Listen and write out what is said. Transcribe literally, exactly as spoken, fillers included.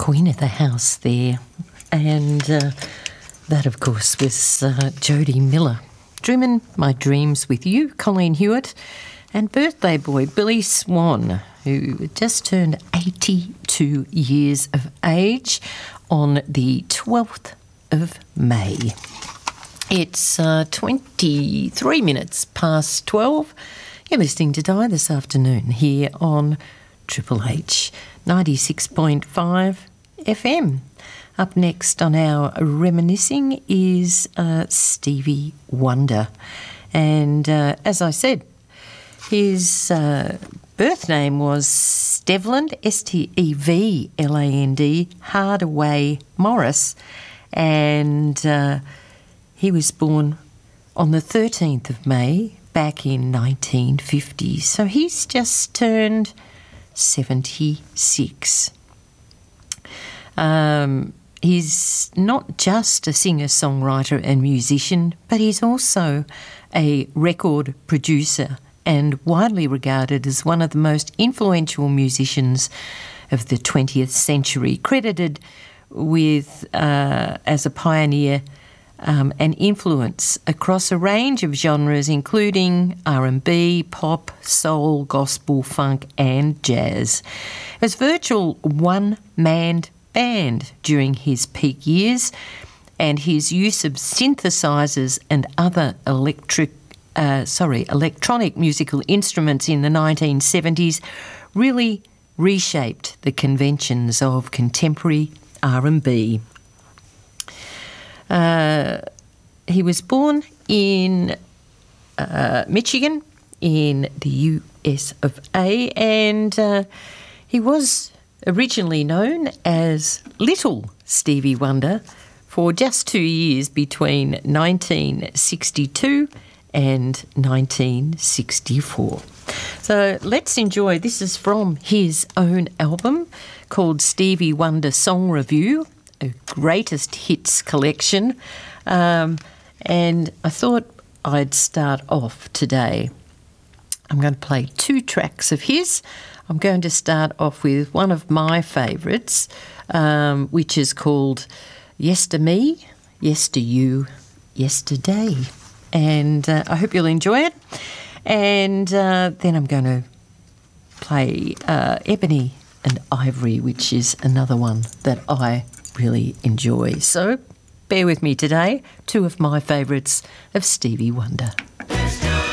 Queen of the House there. And uh, that, of course, was uh, Jody Miller. Dreaming My Dreams with You, Colleen Hewitt. And birthday boy Billy Swan, who just turned eighty-two years of age on the twelfth of May. It's uh, twenty-three minutes past twelve. You're listening to Di this afternoon here on Triple H ninety-six point five F M. Up next on our Reminiscing is uh, Stevie Wonder. And uh, as I said, his uh, birth name was Stevland, S T E V L A N D, Hardaway Morris. And uh, he was born on the thirteenth of May back in nineteen fifty. So he's just turned seventy-six. Um, he's not just a singer-songwriter and musician, but he's also a record producer and widely regarded as one of the most influential musicians of the twentieth century, credited with uh, as a pioneer um, and influence across a range of genres, including R and B, pop, soul, gospel, funk and jazz. It was virtual one-man band during his peak years, and his use of synthesizers and other electric, uh, sorry, electronic musical instruments in the nineteen seventies really reshaped the conventions of contemporary R and B. Uh, he was born in uh, Michigan in the U S of A, and uh, he was originally known as Little Stevie Wonder for just two years between nineteen sixty-two and nineteen sixty-four. So let's enjoy, this is from his own album called Stevie Wonder Song Review, a greatest hits collection. Um, and I thought I'd start off today. I'm going to play two tracks of his. I'm going to start off with one of my favourites, um, which is called Yester Me, Yester You, Yesterday. And uh, I hope you'll enjoy it. And uh, then I'm going to play uh, Ebony and Ivory, which is another one that I really enjoy. So bear with me today, two of my favourites of Stevie Wonder.